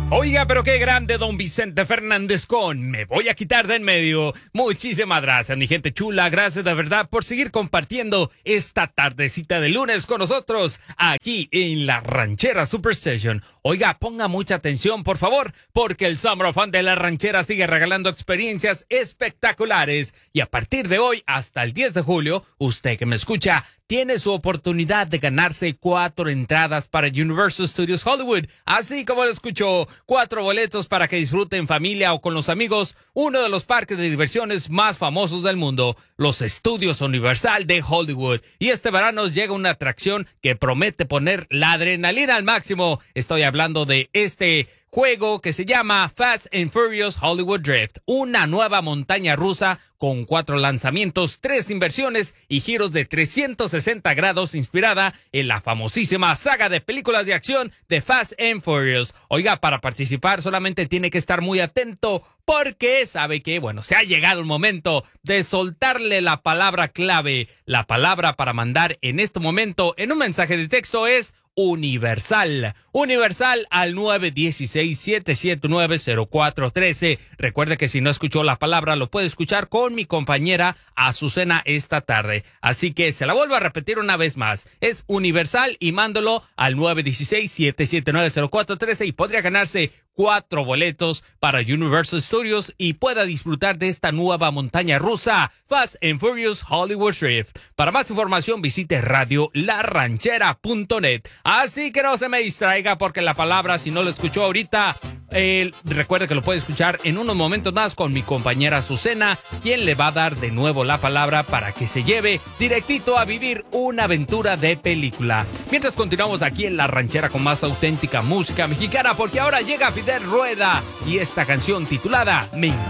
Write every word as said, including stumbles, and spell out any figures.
Oiga, pero qué grande don Vicente Fernández con Me Voy a Quitar de en Medio. Muchísimas gracias, mi gente chula. Gracias de verdad por seguir compartiendo esta tardecita de lunes con nosotros aquí en la Ranchera Superstation. Oiga, ponga mucha atención, por favor, porque el Summer of Fun de la Ranchera sigue regalando experiencias espectaculares. Y a partir de hoy hasta el diez de julio, usted que me escucha, tiene su oportunidad de ganarse cuatro entradas para Universal Studios Hollywood. Así como lo escuchó, cuatro boletos para que disfruten en familia o con los amigos uno de los parques de diversiones más famosos del mundo, los Estudios Universal de Hollywood. Y este verano llega una atracción que promete poner la adrenalina al máximo. Estoy hablando de este juego que se llama Fast and Furious Hollywood Drift, una nueva montaña rusa con cuatro lanzamientos, tres inversiones y giros de trescientos sesenta grados, inspirada en la famosísima saga de películas de acción de Fast and Furious. Oiga, para participar solamente tiene que estar muy atento porque sabe que, bueno, se ha llegado el momento de soltarle la palabra clave. La palabra para mandar en este momento en un mensaje de texto es Universal. Universal al nueve uno seis, siete siete nueve, cero cuatro uno tres. Recuerde que si no escuchó la palabra, lo puede escuchar con mi compañera Azucena esta tarde. Así que se la vuelvo a repetir una vez más. Es Universal y mándolo al nueve uno seis, siete siete nueve, cero cuatro uno tres y podría ganarse cuatro boletos para Universal Studios y pueda disfrutar de esta nueva montaña rusa, Fast and Furious Hollywood Drift. Para más información visite radio la ranchera punto net. Así que no se me distraiga porque la palabra, si no lo escuchó ahorita, eh, recuerde que lo puede escuchar en unos momentos más con mi compañera Azucena, quien le va a dar de nuevo la palabra para que se lleve directito a vivir una aventura de película. Mientras continuamos aquí en la ranchera con más auténtica música mexicana, porque ahora llega Fidel Rueda y esta canción titulada Me